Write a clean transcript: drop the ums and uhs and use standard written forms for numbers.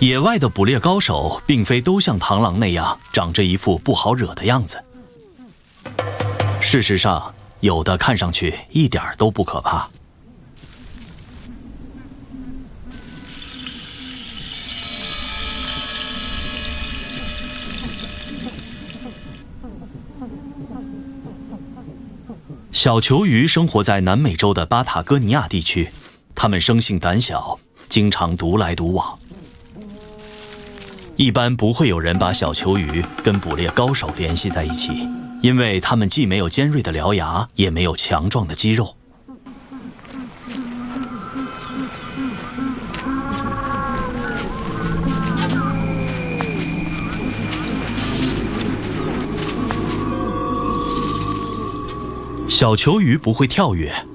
野外的捕猎高手并非都像螳螂那样长着一副不好惹的样子。事实上，有的看上去一点都不可怕。小球鱼生活在南美洲的巴塔哥尼亚地区，它们生性胆小，经常独来独往。一般不会有人把小球鱼跟捕猎高手联系在一起，因为它们既没有尖锐的獠牙，也没有强壮的肌肉。小球鱼不会跳跃，